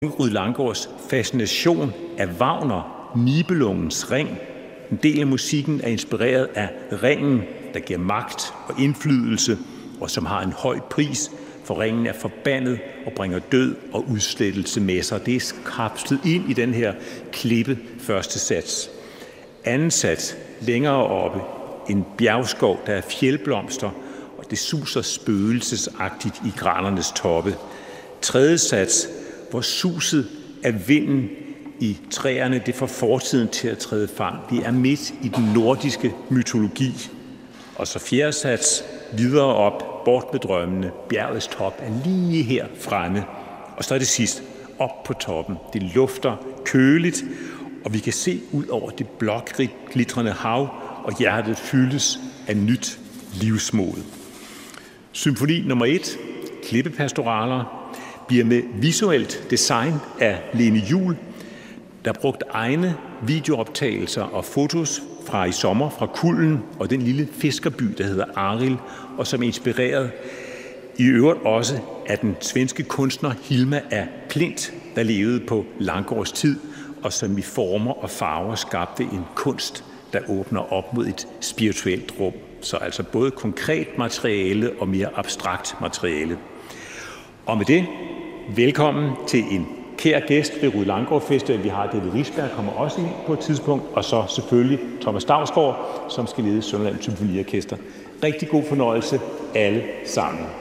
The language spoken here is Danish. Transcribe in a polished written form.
Rud Langgaards fascination af Wagner, Nibelungens Ring. En del af musikken er inspireret af ringen, der giver magt og indflydelse, og som har en høj pris, for ringen er forbandet og bringer død og udslettelse med sig. Det er kapslet ind i den her klippe første sats. Anden sats, længere oppe, en bjergskov, der er fjeldblomster, og det suser spøgelsesagtigt i granernes toppe. Tredje sats, hvor suset af vinden i træerne, det får fortiden til at træde frem. Vi er midt i den nordiske mytologi. Og så fjerde sats, videre op, bort med drømmene. Bjergets top er lige her fremme. Og så er det sidst, op på toppen. Det lufter køligt, og vi kan se ud over det blåglitrende hav, og hjertet fyldes af nyt livsmod. Symfoni nummer 1, Klippepastoraler, bliver med visuelt design af Lene Juhl, der brugte egne videooptagelser og fotos fra i sommer fra Kulden og den lille fiskerby, der hedder Arild, og som er inspireret i øvrigt også af den svenske kunstner Hilma af Klint, der levede på Langgaards tid, og som i former og farver skabte en kunst, der åbner op mod et spirituelt rum. Så altså både konkret materiale og mere abstrakt materiale. Og med det, velkommen til en kær gæst ved Rud Langgaard Festival. Vi har David Risberg, kommer også ind på et tidspunkt, og så selvfølgelig Thomas Dausgaard, som skal lede Sønderland Symfoniorkester. Rigtig god fornøjelse alle sammen.